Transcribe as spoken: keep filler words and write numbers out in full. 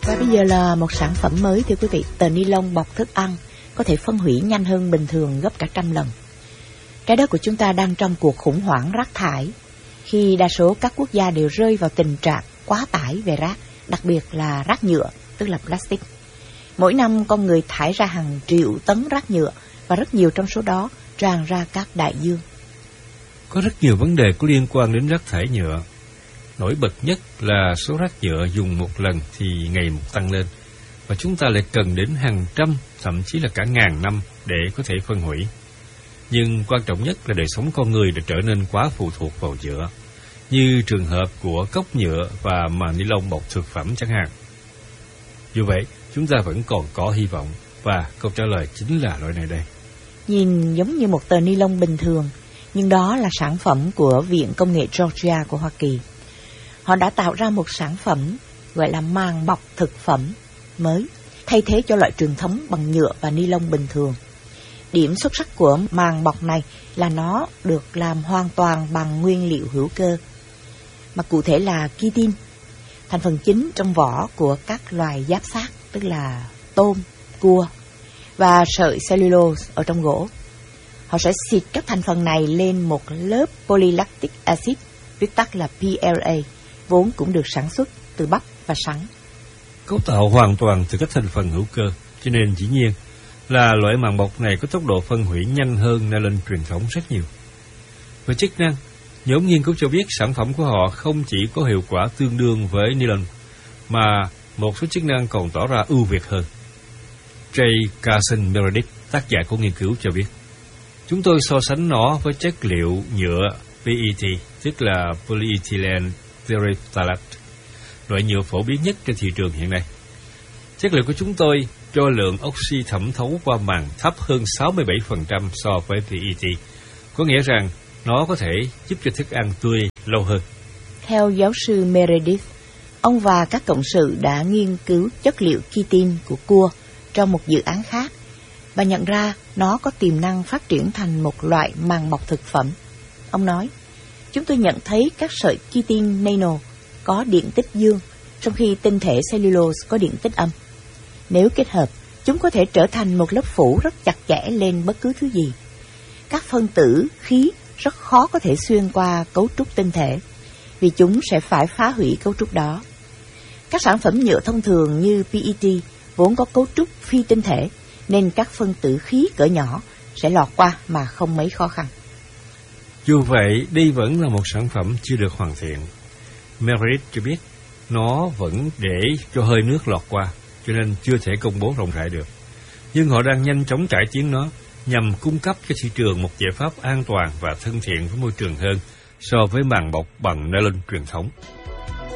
Và bây giờ là một sản phẩm mới thưa quý vị. Tờ ni lông bọc thức ăn có thể phân hủy nhanh hơn bình thường gấp cả trăm lần. Trái đất của chúng ta đang trong cuộc khủng hoảng rác thải, khi đa số các quốc gia đều rơi vào tình trạng quá tải về rác, đặc biệt là rác nhựa, tức là plastic. Mỗi năm con người thải ra hàng triệu tấn rác nhựa, và rất nhiều trong số đó tràn ra các đại dương. Có rất nhiều vấn đề có liên quan đến rác thải nhựa. Nổi bật nhất là số rác nhựa dùng một lần thì ngày một tăng lên, và chúng ta lại cần đến hàng trăm, thậm chí là cả ngàn năm để có thể phân hủy. Nhưng quan trọng nhất là đời sống con người đã trở nên quá phụ thuộc vào nhựa, như trường hợp của cốc nhựa và màng ni lông bọc thực phẩm chẳng hạn. Dù vậy, chúng ta vẫn còn có hy vọng, và câu trả lời chính là loại này đây. Nhìn giống như một tờ ni lông bình thường, nhưng đó là sản phẩm của Viện Công nghệ Georgia của Hoa Kỳ. Họ đã tạo ra một sản phẩm gọi là màng bọc thực phẩm mới, thay thế cho loại truyền thống bằng nhựa và ni lông bình thường. Điểm xuất sắc của màng bọc này là nó được làm hoàn toàn bằng nguyên liệu hữu cơ, mà cụ thể là chitin, thành phần chính trong vỏ của các loài giáp xác, tức là tôm, cua, và sợi cellulose ở trong gỗ. Họ sẽ xịt các thành phần này lên một lớp polylactic acid, viết tắt là P L A, vốn cũng được sản xuất từ bắp và sắn. Cấu tạo hoàn toàn từ các thành phần hữu cơ, cho nên dĩ nhiên là loại màng bọc này có tốc độ phân hủy nhanh hơn nylon truyền thống rất nhiều. Về chức năng, nhóm nghiên cứu cho biết sản phẩm của họ không chỉ có hiệu quả tương đương với nylon, mà một số chức năng còn tỏ ra ưu việt hơn. J. Carson Meredith, tác giả của nghiên cứu cho biết, chúng tôi so sánh nó với chất liệu nhựa P E T, tức là polyethylene terephthalate, loại nhựa phổ biến nhất trên thị trường hiện nay. Chất liệu của chúng tôi cho lượng oxy thẩm thấu qua màng thấp hơn sáu mươi bảy phần trăm so với P E T, có nghĩa rằng nó có thể giúp cho thức ăn tươi lâu hơn. Theo giáo sư Meredith, ông và các cộng sự đã nghiên cứu chất liệu chitin của cua trong một dự án khác và nhận ra nó có tiềm năng phát triển thành một loại màng bọc thực phẩm. Ông nói, chúng tôi nhận thấy các sợi chitin nano có điện tích dương, trong khi tinh thể cellulose có điện tích âm. Nếu kết hợp, chúng có thể trở thành một lớp phủ rất chặt chẽ lên bất cứ thứ gì. Các phân tử khí rất khó có thể xuyên qua cấu trúc tinh thể, vì chúng sẽ phải phá hủy cấu trúc đó. Các sản phẩm nhựa thông thường như P E T vốn có cấu trúc phi tinh thể, nên các phân tử khí cỡ nhỏ sẽ lọt qua mà không mấy khó khăn. Dù vậy, đây vẫn là một sản phẩm chưa được hoàn thiện. Meredith cho biết nó vẫn để cho hơi nước lọt qua, cho nên chưa thể công bố rộng rãi được. Nhưng họ đang nhanh chóng cải tiến nó nhằm cung cấp cho thị trường một giải pháp an toàn và thân thiện với môi trường hơn so với màng bọc bằng nylon truyền thống.